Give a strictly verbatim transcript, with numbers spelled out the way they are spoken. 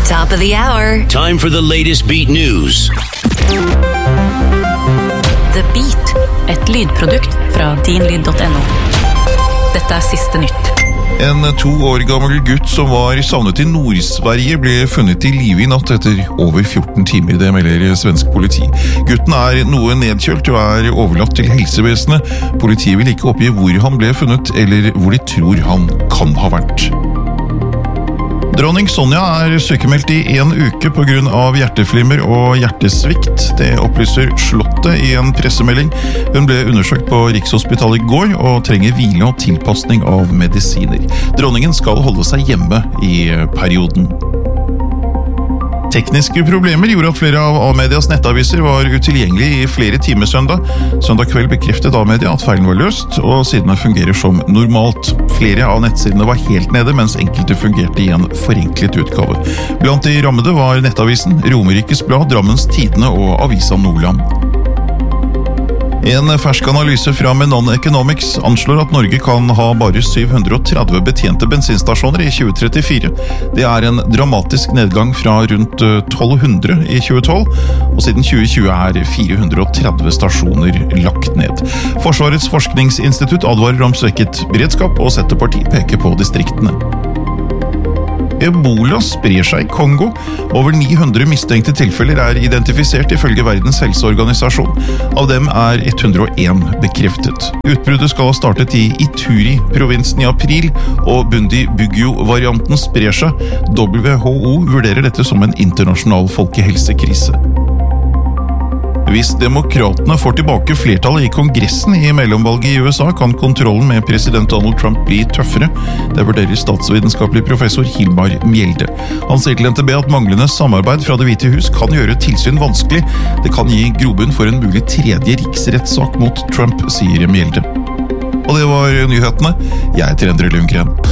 Top of the hour. Time for the latest Beat News. The Beat, et lydprodukt fra din lyd punktum no. Dette er siste nytt. En to år gammel gutt som var savnet i Nord-Sverige ble funnet i live i natt etter over fjorten timer, det melder svensk politi. Gutten er noe nedkjølt og er overlatt til helsevesenet. Politiet vil ikke oppgi hvor han ble funnet eller hvor de tror han kan ha vært. Dronning Sonja er sykemeldt i en uke på grunn av hjerteflimmer og hjertesvikt. Det opplyser Slottet i en pressemelding. Hun ble undersøkt på Rikshospitalet i går og trenger hvile og tilpasning av medisiner. Dronningen skal holde seg hjemme i perioden. Tekniske problemer gjorde at flere av A-medias nettaviser var utilgjengelige i flere timer søndag. Søndag kveld bekreftet A-media at feilen var løst, og sidene fungerer som normalt. Flere av nettsidene var helt nede, mens enkelte fungerte i en forenklet utgave. Blant de rammede var Nettavisen, Romerikes Blad, Drammens Tidende og Avisa Nordland. En fersk analyse fra Menon Economics anslår at Norge kan ha bare syv hundre og tretti betjente bensinstasjoner i tjue trettifire. Det er en dramatisk nedgang fra rundt tolv hundre i tjue tolv, og siden tjue tjue er fire hundre og tretti stasjoner lagt ned. Forsvarets forskningsinstitutt advarer om svekket beredskap, og Senterpartiet peker på distriktene. Ebola sprer seg i Kongo. Over ni hundre mistenkte tilfeller er identifisert ifølge Verdens helseorganisasjon. Av dem er ett hundre og en bekreftet. Utbruddet skal ha startet i Ituri-provinsen i april, og Bundi-Bugyo-varianten sprer seg. W H O vurderer dette som en internasjonal folkehelsekrise. Hvis demokratene får tilbake flertallet i kongressen i mellomvalget i U S A, kan kontrollen med president Donald Trump bli tøffere. Det vurderer statsvitenskapelig professor Hilmar Mjelde. Han sier til N T B at manglende samarbeid fra Det hvite hus kan gjøre tilsyn vanskelig. Det kan gi grobunn for en mulig tredje riksrettssak mot Trump, sier Mjelde. Og det var nyhetene. Jeg heter Endre Lundgren.